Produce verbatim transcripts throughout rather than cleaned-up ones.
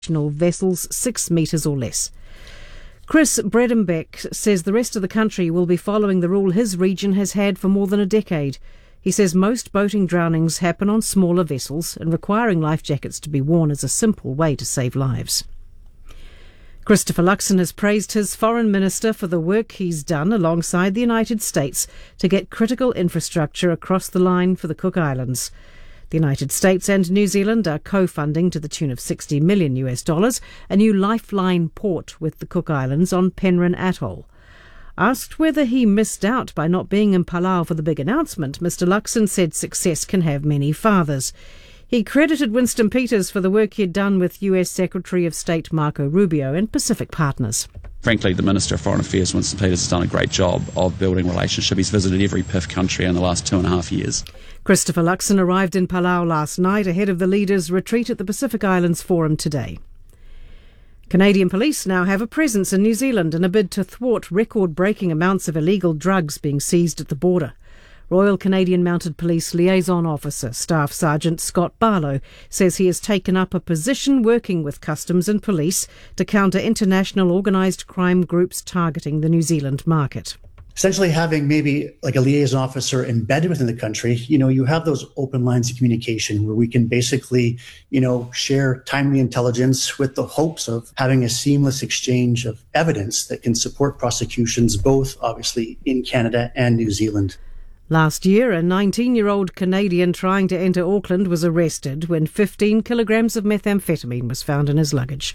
vessels six metres or less. Chris Bredenbeck says the rest of the country will be following the rule his region has had for more than a decade. He says most boating drownings happen on smaller vessels, and requiring life jackets to be worn is a simple way to save lives. Christopher Luxon has praised his foreign minister for the work he's done alongside the United States to get critical infrastructure across the line for the Cook Islands. The United States and New Zealand are co-funding to the tune of sixty million US dollars a new lifeline port with the Cook Islands on Penrhyn Atoll. Asked whether he missed out by not being in Palau for the big announcement, Mister Luxon said success can have many fathers. He credited Winston Peters for the work he'd done with U S Secretary of State Marco Rubio and Pacific partners. Frankly, the Minister of Foreign Affairs, Winston Peters, has done a great job of building relationship. He's visited every P I F country in the last two and a half years. Christopher Luxon arrived in Palau last night ahead of the leaders' retreat at the Pacific Islands Forum today. Canadian police now have a presence in New Zealand in a bid to thwart record-breaking amounts of illegal drugs being seized at the border. Royal Canadian Mounted Police Liaison Officer Staff Sergeant Scott Barlow says he has taken up a position working with Customs and Police to counter international organised crime groups targeting the New Zealand market. Essentially having maybe like a liaison officer embedded within the country, you know, you have those open lines of communication where we can basically, you know, share timely intelligence with the hopes of having a seamless exchange of evidence that can support prosecutions, both obviously in Canada and New Zealand. Last year, a nineteen-year-old Canadian trying to enter Auckland was arrested when fifteen kilograms of methamphetamine was found in his luggage.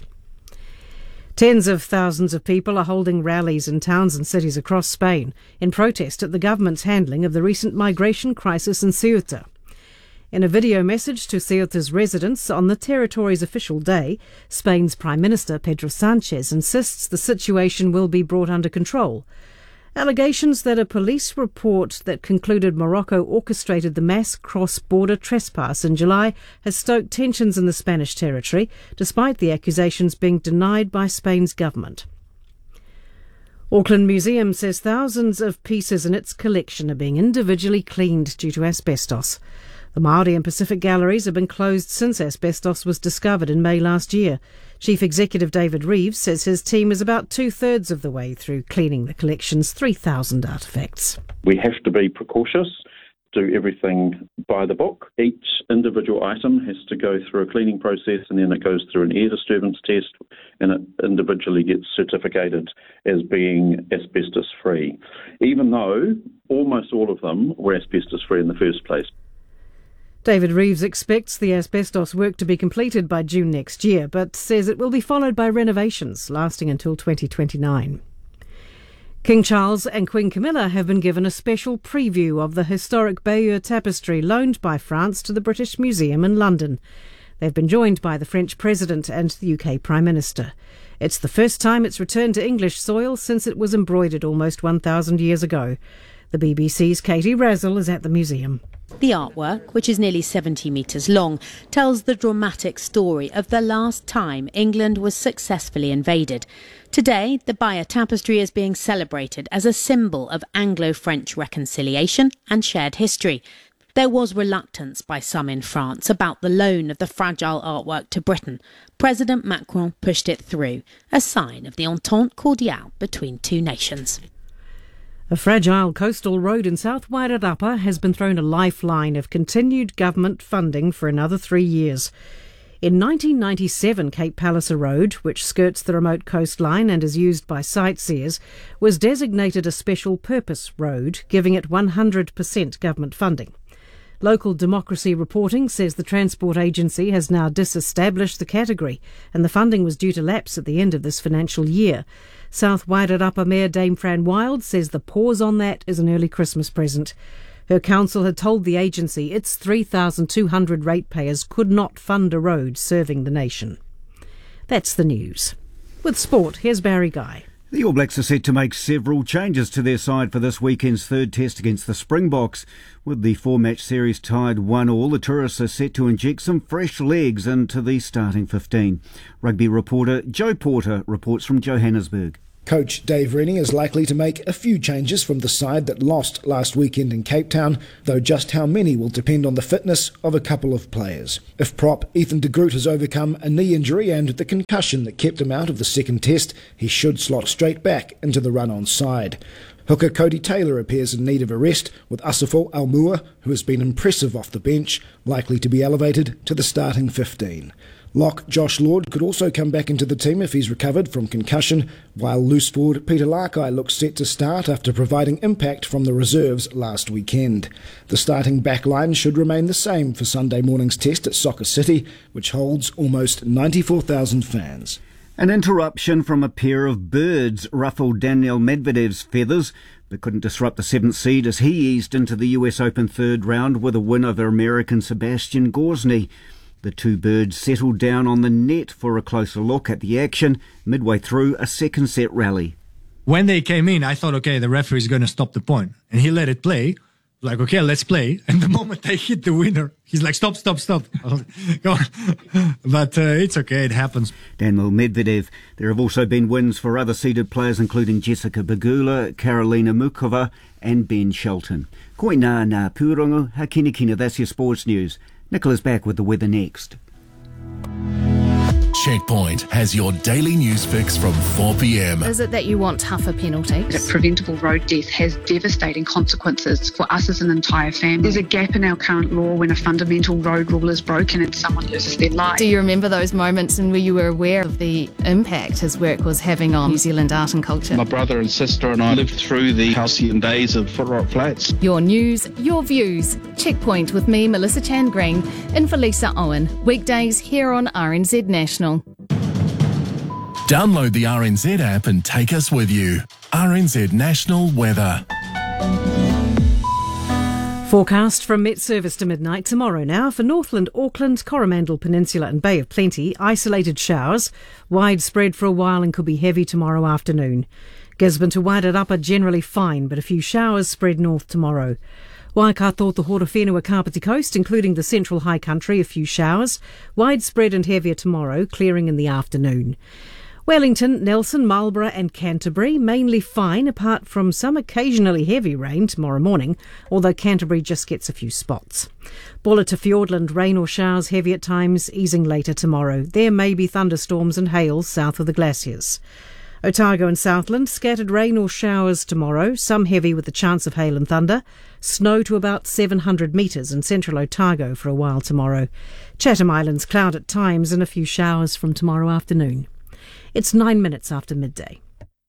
Tens of thousands of people are holding rallies in towns and cities across Spain in protest at the government's handling of the recent migration crisis in Ceuta. In a video message to Ceuta's residents on the territory's official day, Spain's Prime Minister Pedro Sánchez insists the situation will be brought under control. Allegations that a police report that concluded Morocco orchestrated the mass cross-border trespass in July has stoked tensions in the Spanish territory, despite the accusations being denied by Spain's government. Auckland Museum says thousands of pieces in its collection are being individually cleaned due to asbestos. The Māori and Pacific galleries have been closed since asbestos was discovered in May last year. Chief Executive David Reeves says his team is about two-thirds of the way through cleaning the collection's three thousand artefacts. We have to be precautious, do everything by the book. Each individual item has to go through a cleaning process, and then it goes through an air disturbance test, and it individually gets certificated as being asbestos-free, even though almost all of them were asbestos-free in the first place. David Reeves expects the asbestos work to be completed by June next year, but says it will be followed by renovations lasting until twenty twenty-nine. King Charles and Queen Camilla have been given a special preview of the historic Bayeux tapestry loaned by France to the British Museum in London. They've been joined by the French President and the U K Prime Minister. It's the first time it's returned to English soil since it was embroidered almost one thousand years ago. The B B C's Katie Razzle is at the museum. The artwork, which is nearly seventy metres long, tells the dramatic story of the last time England was successfully invaded. Today, the Bayeux tapestry is being celebrated as a symbol of Anglo-French reconciliation and shared history. There was reluctance by some in France about the loan of the fragile artwork to Britain. President Macron pushed it through, a sign of the entente cordiale between two nations. A fragile coastal road in South Wairarapa has been thrown a lifeline of continued government funding for another three years. In nineteen ninety-seven, Cape Palliser Road, which skirts the remote coastline and is used by sightseers, was designated a special purpose road, giving it one hundred percent government funding. Local Democracy reporting says the Transport Agency has now disestablished the category, and the funding was due to lapse at the end of this financial year. South Wairarapa Mayor Dame Fran Wild says the pause on that is an early Christmas present. Her council had told the agency its three thousand two hundred ratepayers could not fund a road serving the nation. That's the news. With sport, here's Barry Guy. The All Blacks are set to make several changes to their side for this weekend's third test against the Springboks. With the four-match series tied one all, the tourists are set to inject some fresh legs into the starting fifteen. Rugby reporter Joe Porter reports from Johannesburg. Coach Dave Rennie is likely to make a few changes from the side that lost last weekend in Cape Town, though just how many will depend on the fitness of a couple of players. If prop Ethan de Groot has overcome a knee injury and the concussion that kept him out of the second test, he should slot straight back into the run-on side. Hooker Cody Taylor appears in need of a rest, with Asafo Almua, who has been impressive off the bench, likely to be elevated to the starting fifteen. Lock Josh Lord could also come back into the team if he's recovered from concussion, while loose forward Peter Lakai looks set to start after providing impact from the reserves last weekend. The starting back line should remain the same for Sunday morning's test at Soccer City, which holds almost ninety-four thousand fans. An interruption from a pair of birds ruffled Daniil Medvedev's feathers, but couldn't disrupt the seventh seed as he eased into the U S Open third round with a win over American Sebastian Gosney. The two birds settled down on the net for a closer look at the action midway through a second set rally. When they came in, I thought, okay, the referee is going to stop the point. And he let it play. Like, okay, let's play. And the moment they hit the winner, he's like, stop, stop, stop. Go on. But uh, it's okay, it happens. Daniil Medvedev. There have also been wins for other seeded players, including Jessica Pegula, Karolina Mukova and Ben Shelton. Koe nā nā pūrongo, ha kina kina, that's your sports news. Nicola's back with the weather next. Checkpoint has your daily news fix from four p.m. Is it that you want tougher penalties? That preventable road death has devastating consequences for us as an entire family. There's a gap in our current law when a fundamental road rule is broken and someone loses their life. Do you remember those moments in where you were aware of the impact his work was having on New Zealand art and culture? My brother and sister and I lived through the halcyon days of Footrock Flats. Your news, your views. Checkpoint with me, Melissa Chan Green, and Felisa Owen. Weekdays here on R N Z National. Download the R N Z app and take us with you. R N Z National Weather. Forecast from Met Service to midnight tomorrow now for Northland, Auckland, Coromandel Peninsula and Bay of Plenty. Isolated showers, widespread for a while and could be heavy tomorrow afternoon. Gisborne to Wairarapa generally fine, but a few showers spread north tomorrow. Waikato to Horowhenua Kapiti Coast, including the central high country, a few showers. Widespread and heavier tomorrow, clearing in the afternoon. Wellington, Nelson, Marlborough and Canterbury, mainly fine apart from some occasionally heavy rain tomorrow morning, although Canterbury just gets a few spots. Bulla to Fiordland, rain or showers heavy at times, easing later tomorrow. There may be thunderstorms and hail south of the glaciers. Otago and Southland, scattered rain or showers tomorrow, some heavy with the chance of hail and thunder. Snow to about seven hundred metres in central Otago for a while tomorrow. Chatham Islands, cloud at times and a few showers from tomorrow afternoon. It's nine minutes after midday.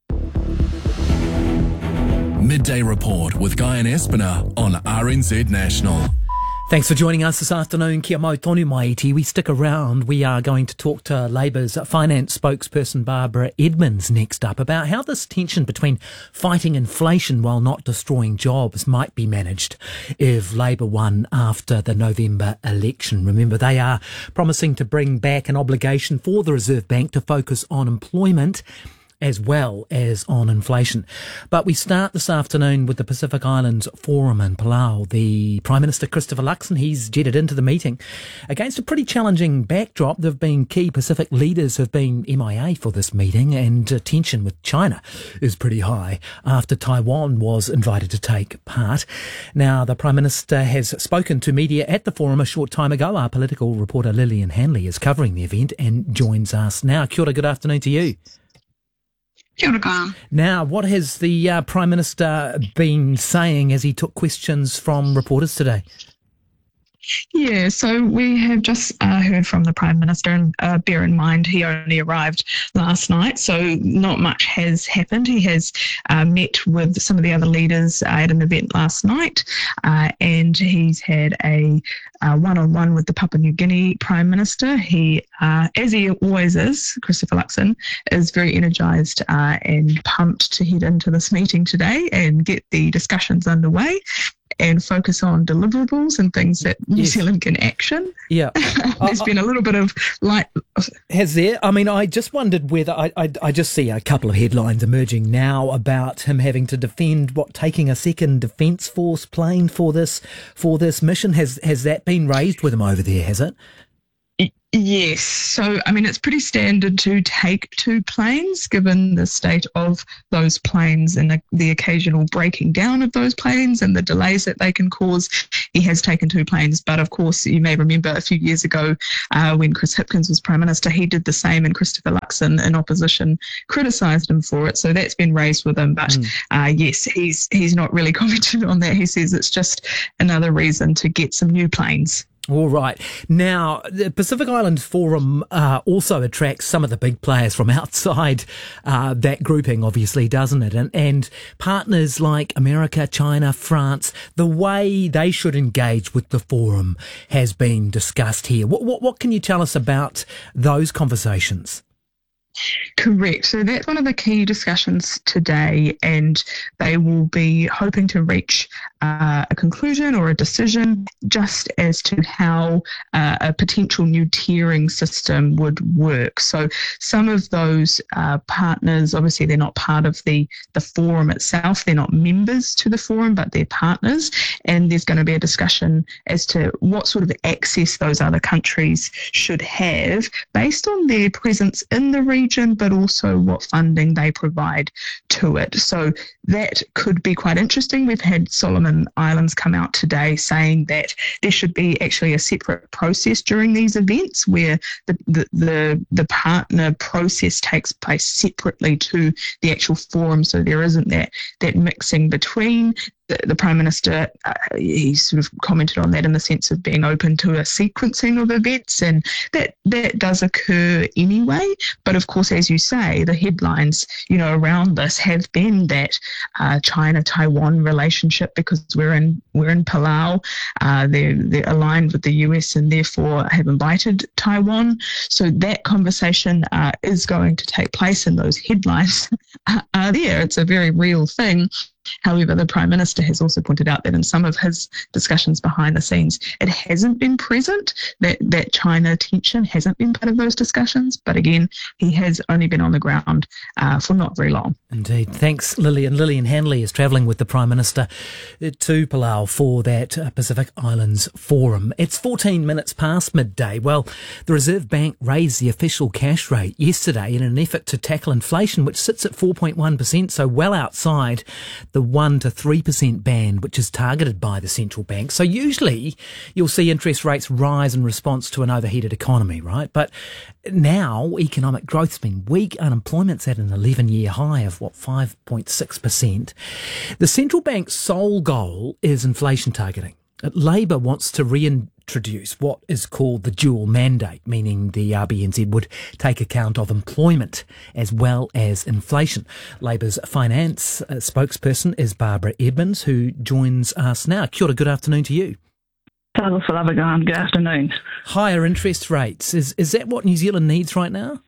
Midday Report with Guy and Espiner on R N Z National. Thanks for joining us this afternoon. Kia mau tonu mai iti. We stick around. We are going to talk to Labour's finance spokesperson Barbara Edmonds next up about how this tension between fighting inflation while not destroying jobs might be managed if Labour won after the November election. Remember, they are promising to bring back an obligation for the Reserve Bank to focus on employment as well as on inflation. But we start this afternoon with the Pacific Islands Forum in Palau. The Prime Minister Christopher Luxon, he's jetted into the meeting against a pretty challenging backdrop. There have been key Pacific leaders have been M I A for this meeting, and uh, tension with China is pretty high after Taiwan was invited to take part. Now, the Prime Minister has spoken to media at the forum a short time ago. Our political reporter Lillian Hanley is covering the event and joins us now. Kia ora, good afternoon to you. Kia ora, Graham. Now, what has the uh, Prime Minister been saying as he took questions from reporters today? Yeah, so we have just uh, heard from the Prime Minister, and uh, bear in mind he only arrived last night, so not much has happened. He has uh, met with some of the other leaders uh, at an event last night, uh, and he's had a uh, one-on-one with the Papua New Guinea Prime Minister. He, uh, as he always is, Christopher Luxon, is very energised uh, and pumped to head into this meeting today and get the discussions underway and focus on deliverables and things that New yes. Zealand can action. Yeah. There's uh, been a little bit of light. Has there? I mean, I just wondered whether, I, I, I just see a couple of headlines emerging now about him having to defend, what, taking a second Defence Force plane for this for this mission. Has has that been raised with him over there, has it? Yes. So, I mean, it's pretty standard to take two planes given the state of those planes and the, the occasional breaking down of those planes and the delays that they can cause. He has taken two planes. But of course, you may remember a few years ago uh, when Chris Hipkins was Prime Minister, he did the same, and Christopher Luxon in opposition criticised him for it. So that's been raised with him. But mm. uh, yes, he's, he's not really commented on that. He says it's just another reason to get some new planes. All right. Now, the Pacific Islands Forum uh, also attracts some of the big players from outside uh, that grouping, obviously, doesn't it? And, and partners like America, China, France, the way they should engage with the forum has been discussed here. What, what, what can you tell us about those conversations? Correct. So that's one of the key discussions today, and they will be hoping to reach uh, a conclusion or a decision just as to how uh, a potential new tiering system would work. So some of those uh, partners, obviously they're not part of the, the forum itself, they're not members to the forum, but they're partners, and there's going to be a discussion as to what sort of access those other countries should have based on their presence in the region, but also what funding they provide to it. So that could be quite interesting. We've had Solomon Islands come out today saying that there should be actually a separate process during these events where the, the, the, the partner process takes place separately to the actual forum. So there isn't that, that mixing between The, the Prime Minister, uh, he sort of commented on that in the sense of being open to a sequencing of events, and that, that does occur anyway. But of course, as you say, the headlines, you know, around this have been that uh, China-Taiwan relationship, because we're in we're in Palau, uh, they're, they're aligned with the U S and therefore have invited Taiwan. So that conversation uh, is going to take place, and those headlines are there. It's a very real thing. However, the Prime Minister has also pointed out that in some of his discussions behind the scenes, it hasn't been present, that, that China tension hasn't been part of those discussions. But again, he has only been on the ground uh, for not very long. Indeed. Thanks, Lillian. Lillian Hanley is travelling with the Prime Minister to Palau for that Pacific Islands Forum. It's fourteen minutes past midday. Well, the Reserve Bank raised the official cash rate yesterday in an effort to tackle inflation, which sits at four point one percent, so well outside the one to three percent band, which is targeted by the central bank. So usually you'll see interest rates rise in response to an overheated economy, right? But now economic growth's been weak. Unemployment's at an eleven-year high of, what, five point six percent. The central bank's sole goal is inflation targeting. Labor wants to reintroduce what is called the dual mandate, meaning the R B N Z would take account of employment as well as inflation. Labor's finance uh, spokesperson is Barbara Edmonds, who joins us now. Kia ora, good afternoon to you. Good afternoon. Higher interest rates, is, is that what New Zealand needs right now?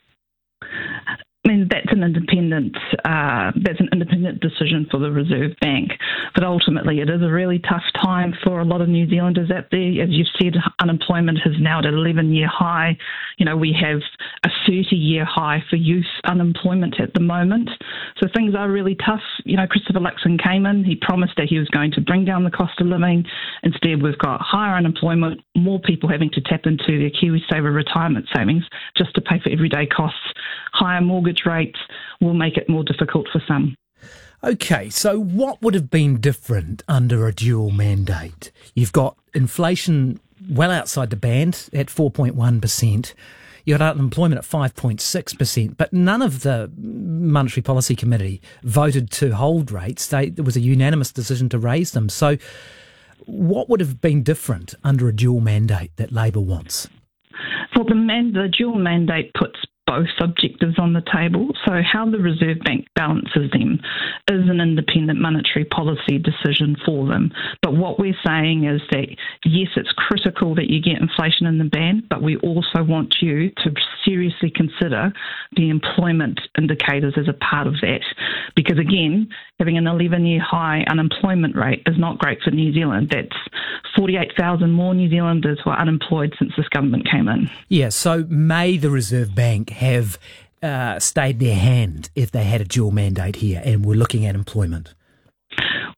I mean, that's an independent uh, that's an independent decision for the Reserve Bank. But ultimately, it is a really tough time for a lot of New Zealanders out there. As you've said, unemployment is now at an eleven-year high. You know, we have a thirty-year high for youth unemployment at the moment. So things are really tough. You know, Christopher Luxon came in. He promised that he was going to bring down the cost of living. Instead, we've got higher unemployment, more people having to tap into their KiwiSaver retirement savings just to pay for everyday costs. Higher mortgage rates will make it more difficult for some. Okay, so what would have been different under a dual mandate? You've got inflation well outside the band at four point one percent. You got unemployment at five point six percent, but none of the Monetary Policy Committee voted to hold rates. They, there was a unanimous decision to raise them. So what would have been different under a dual mandate that Labor wants? Well, the, man, the dual mandate puts both objectives on the table. So how the Reserve Bank balances them is an independent monetary policy decision for them. But what we're saying is that, yes, it's critical that you get inflation in the band, but we also want you to seriously consider the employment indicators as a part of that. Because, again, having an eleven-year high unemployment rate is not great for New Zealand. That's forty-eight thousand more New Zealanders who are unemployed since this government came in. Yeah, so may the Reserve Bank have uh, stayed their hand if they had a dual mandate here and were looking at employment?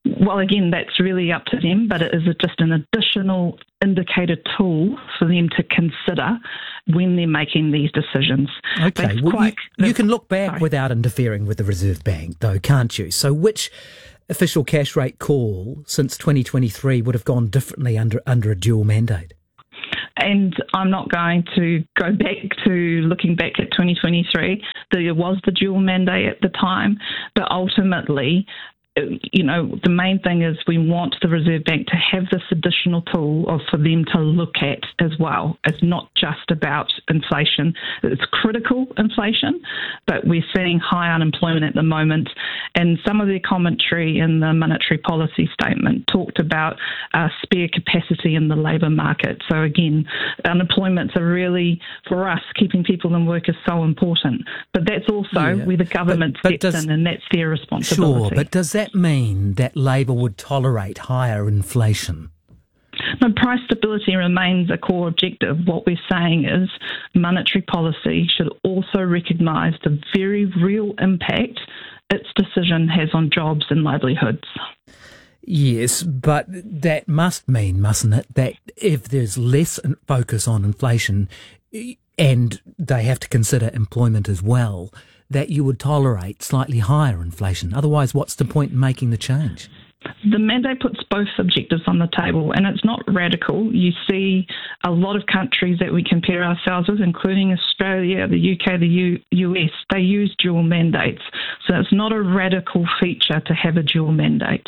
Well, again, that's really up to them, but it is just an additional indicator tool for them to consider when they're making these decisions. Okay, well, quite, you, you can look back sorry. without interfering with the Reserve Bank, though, can't you? So which official cash rate call since twenty twenty-three would have gone differently under under a dual mandate? And I'm not going to go back to looking back at twenty twenty-three. There was the dual mandate at the time, but ultimately, you know, the main thing is we want the Reserve Bank to have this additional tool of for them to look at as well. It's not just about inflation. It's critical inflation, but we're seeing high unemployment at the moment. And some of their commentary in the monetary policy statement talked about uh, spare capacity in the labour market. So again, unemployment's are really, for us, keeping people in work is so important. But that's also yeah. where the government but, but steps does, in, and that's their responsibility. Sure, but does that mean that Labour would tolerate higher inflation? No, price stability remains a core objective. What we're saying is monetary policy should also recognise the very real impact its decision has on jobs and livelihoods. Yes, but that must mean, mustn't it, that if there's less focus on inflation and they have to consider employment as well, that you would tolerate slightly higher inflation. Otherwise, what's the point in making the change? The mandate puts both objectives on the table, and it's not radical. You see a lot of countries that we compare ourselves with, including Australia, the U K, the U- US, they use dual mandates. So it's not a radical feature to have a dual mandate.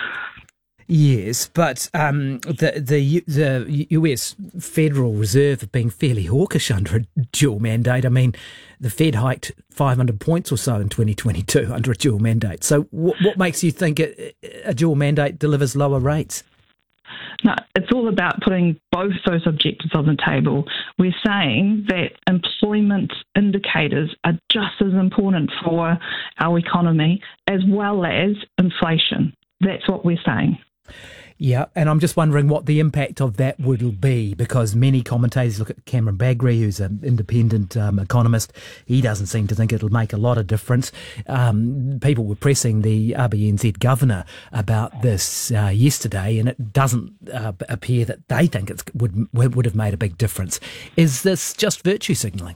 Yes, but um, the the the U S Federal Reserve have been fairly hawkish under a dual mandate. I mean, the Fed hiked five hundred points or so in twenty twenty-two under a dual mandate. So what, what makes you think a, a dual mandate delivers lower rates? No, it's all about putting both those objectives on the table. We're saying that employment indicators are just as important for our economy as well as inflation. That's what we're saying. Yeah, and I'm just wondering what the impact of that would be, because many commentators look at Cameron Bagrie, who's an independent um, economist. He doesn't seem to think it'll make a lot of difference. Um, people were pressing the R B N Z governor about this uh, yesterday, and it doesn't uh, appear that they think it would would have made a big difference. Is this just virtue signalling?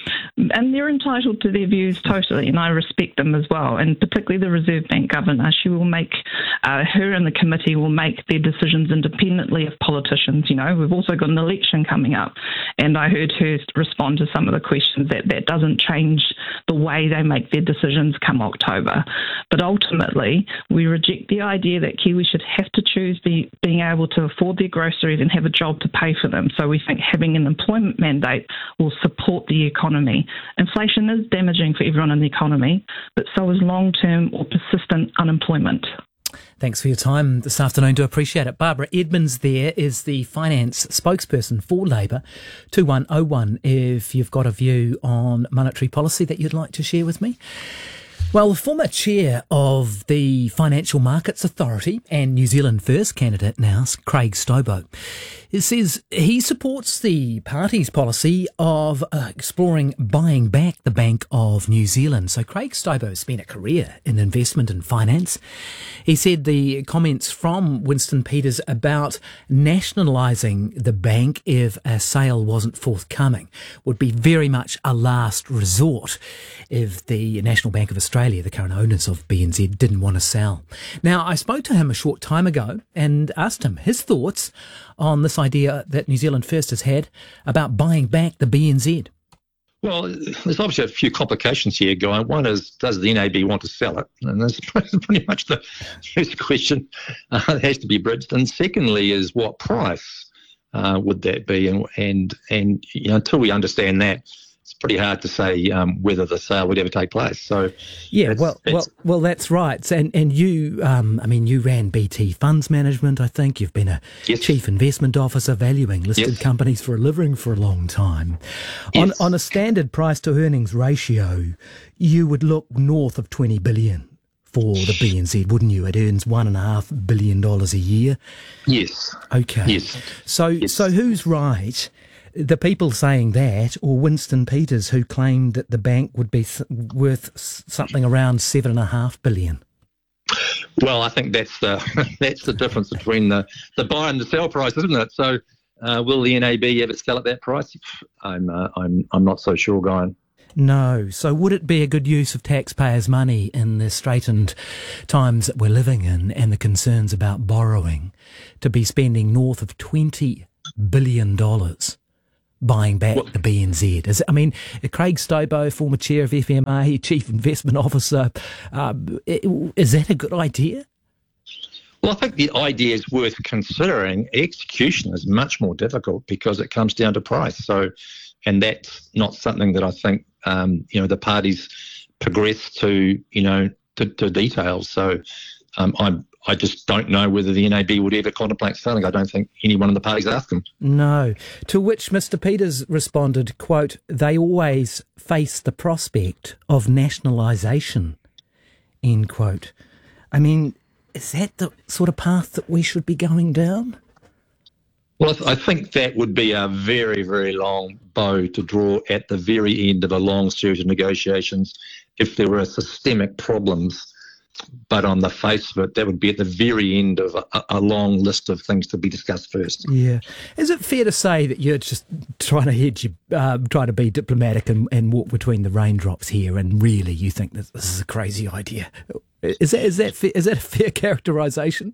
And they're entitled to their views totally, and I respect them as well. And particularly the Reserve Bank governor, she will make, uh, her and the committee will make their decisions independently of politicians. You know, we've also got an election coming up, and I heard her respond to some of the questions that that doesn't change the way they make their decisions come October. But ultimately, we reject the idea that Kiwis should have to choose be, being able to afford their groceries and have a job to pay for them. So we think having an employment mandate will support the economy. Inflation is damaging for everyone in the economy, but so is long-term or persistent unemployment. Thanks for your time this afternoon. Do appreciate it. Barbara Edmonds there is the finance spokesperson for Labour. two one oh one if you've got a view on monetary policy that you'd like to share with me. Well, the former chair of the Financial Markets Authority and New Zealand First candidate now, Craig Stobo, he says he supports the party's policy of uh, exploring buying back the Bank of New Zealand. So Craig Stobo spent a career in investment and finance. He said the comments from Winston Peters about nationalising the bank if a sale wasn't forthcoming would be very much a last resort if the National Bank of Australia, the current owners of B N Z, didn't want to sell. Now, I spoke to him a short time ago and asked him his thoughts on this idea that New Zealand First has had about buying back the B N Z. Well, there's obviously a few complications here, Guy. One is, does the N A B want to sell it? And that's pretty much the first question uh, that has to be bridged. And secondly is, what price uh, would that be? And, and, and you know, until we understand that, it's pretty hard to say um, whether the sale would ever take place. So, yeah, well, well, well, that's right. And and you, um, I mean, you ran B T Funds Management. I think you've been a yes. chief investment officer, valuing listed yes. companies for a living for a long time. Yes. On on a standard price to earnings ratio, you would look north of twenty billion for the B N Z, wouldn't you? It earns one and a half billion dollars a year. Yes. Okay. Yes. So yes. so who's right? The people saying that, or Winston Peters, who claimed that the bank would be th- worth something around seven and a half billion? Well, I think that's the that's the difference between the, the buy and the sell price, isn't it? So, uh, will the N A B ever sell at that price? I'm uh, I'm I'm not so sure, Guy. No. So would it be a good use of taxpayers' money in the straitened times that we're living in and the concerns about borrowing to be spending north of twenty billion dollars buying back well, the B N Z? Is it, I mean, Craig Stobo, former chair of F M A, Chief Investment Officer, uh, is that a good idea? Well, I think the idea is worth considering. Execution is much more difficult because it comes down to price. So, and that's not something that I think, um, you know, the parties progress to, you know, to, to details. So um, I I just don't know whether the N A B would ever contemplate selling. I don't think any one of the parties asked them. No. To which Mister Peters responded, quote, "They always face the prospect of nationalisation," end quote. I mean, is that the sort of path that we should be going down? Well, I think that would be a very, very long bow to draw at the very end of a long series of negotiations if there were systemic problems. But on the face of it, that would be at the very end of a, a long list of things to be discussed first. Yeah. Is it fair to say that you're just trying to hedge, uh, trying to be diplomatic and, and walk between the raindrops here, and really you think that this is a crazy idea? Is that is that fair, is that a fair characterisation?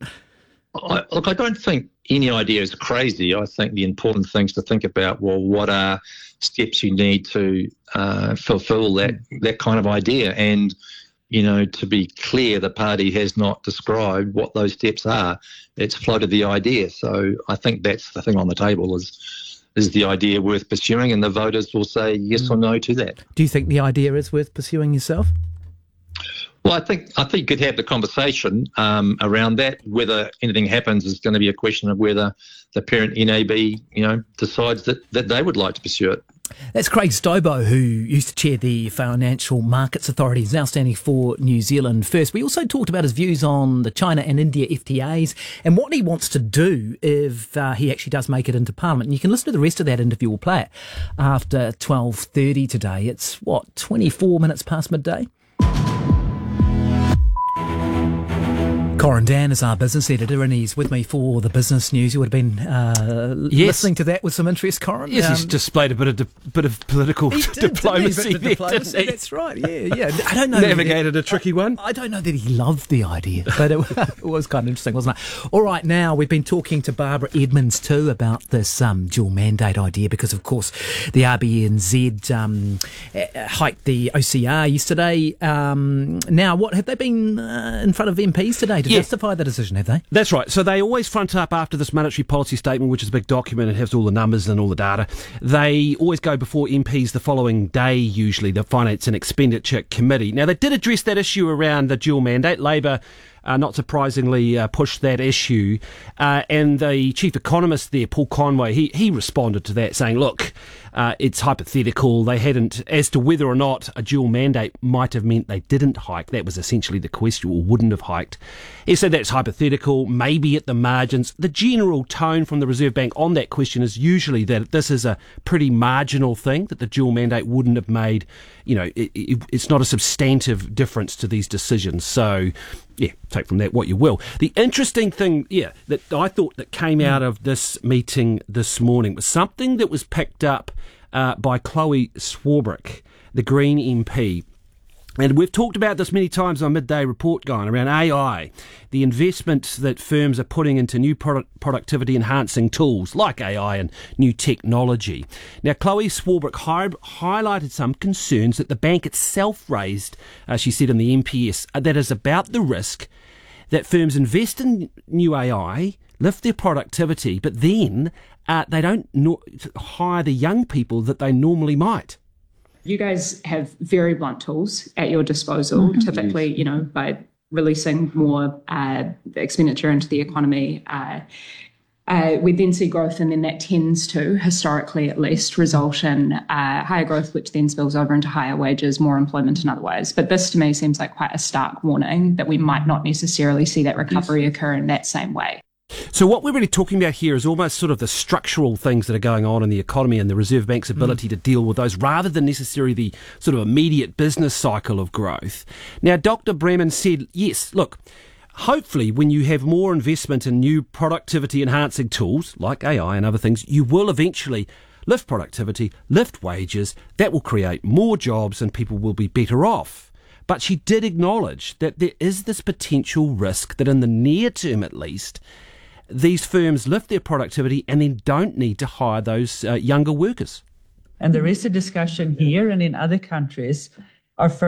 I, look, I don't think any idea is crazy. I think the important things to think about, well, what are steps you need to uh, fulfil that that kind of idea? And, you know, to be clear, the party has not described what those steps are. It's floated the idea. So I think that's the thing on the table is, is the idea worth pursuing, and the voters will say yes or no to that. Do you think the idea is worth pursuing yourself? Well, I think I think you could have the conversation um, around that. Whether anything happens is going to be a question of whether the parent N A B, you know, decides that, that they would like to pursue it. That's Craig Stobo, who used to chair the Financial Markets Authority, is now standing for New Zealand First. We also talked about his views on the China and India F T As and what he wants to do if uh, he actually does make it into Parliament. And you can listen to the rest of that interview. We'll play it after twelve thirty today. It's, what, twenty-four minutes past midday? Corin Dan is our business editor, and he's with me for the business news. You would have been uh, yes. listening to that with some interest, Corin. Yes, um, he's displayed a bit of di- bit of political he did, diplomacy. Didn't he? There, diplomacy. Didn't he? That's right. Yeah, yeah. I don't know. Navigated a tricky I, one. I don't know that he loved the idea, but it, it was kind of interesting, wasn't it? All right, now we've been talking to Barbara Edmonds too about this um, dual mandate idea, because of course the R B N Z um, hiked the O C R yesterday. Um, now, what have they been uh, in front of M Ps today to yeah. justify the decision? Have they? That's right. So they always front up after this monetary policy statement, which is a big document and has all the numbers and all the data. They always go before M Ps the following day, usually, the Finance and Expenditure Committee. Now, they did address that issue around the dual mandate. Labor, uh, not surprisingly, uh, pushed that issue. Uh, and the chief economist there, Paul Conway, he, he responded to that saying, look, Uh, it's hypothetical. They hadn't, as to whether or not a dual mandate might have meant they didn't hike. That was essentially the question, or wouldn't have hiked. He said that's hypothetical, maybe at the margins. The general tone from the Reserve Bank on that question is usually that this is a pretty marginal thing, that the dual mandate wouldn't have made, you know, it, it, it's not a substantive difference to these decisions. So, yeah, take from that what you will. The interesting thing, yeah, that I thought that came out of this meeting this morning was something that was picked up uh, by Chloe Swarbrick, the Green M P. And we've talked about this many times on Midday Report, Guy, around A I, the investment that firms are putting into new product productivity enhancing tools like A I and new technology. Now, Chloe Swarbrick hi- highlighted some concerns that the bank itself raised, uh, she said in the M P S, uh, that is about the risk that firms invest in new A I, lift their productivity, but then uh, they don't no- hire the young people that they normally might. You guys have very blunt tools at your disposal, mm-hmm. typically, you know, by releasing more uh, expenditure into the economy. Uh, uh, we then see growth, and then that tends to, historically at least, result in uh, higher growth, which then spills over into higher wages, more employment and other ways. But this, to me, seems like quite a stark warning that we might not necessarily see that recovery occur in that same way. So what we're really talking about here is almost sort of the structural things that are going on in the economy and the Reserve Bank's ability mm. to deal with those, rather than necessarily the sort of immediate business cycle of growth. Now, Doctor Bremen said, yes, look, hopefully when you have more investment in new productivity enhancing tools like A I and other things, you will eventually lift productivity, lift wages. That will create more jobs and people will be better off. But she did acknowledge that there is this potential risk that in the near term at least, these firms lift their productivity and then don't need to hire those uh, younger workers. And there is a discussion here and in other countries. Are